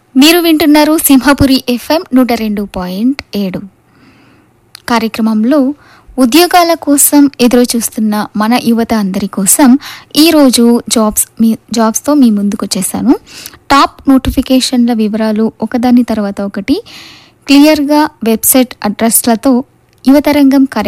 మీరు వింటున్నారు సింహపురి ఎఫ్ఎం 102.7 కార్యక్రమంలో ఉద్యోగాల కోసం ఎదురు చూస్తున్న మన యువత అందరి కోసం ఈరోజు జాబ్స్తో మీ ముందుకు వచ్చేసాను. టాప్ నోటిఫికేషన్ల వివరాలు ఒకదాని తర్వాత ఒకటి క్లియర్గా వెబ్సైట్ అడ్రస్లతో యువతరంగం